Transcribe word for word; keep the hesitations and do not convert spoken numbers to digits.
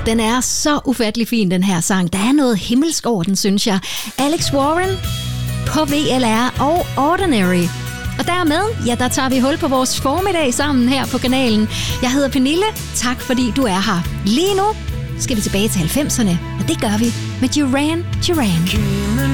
Den er så ufattelig fin, den her sang. Der er noget himmelsk over den, synes jeg. Alex Warren på V L R og Ordinary. Og dermed, ja, der tager vi hul på vores formiddag sammen her på kanalen. Jeg hedder Pernille. Tak fordi du er her. Lige nu skal vi tilbage til halvfemserne, og det gør vi med Duran Duran.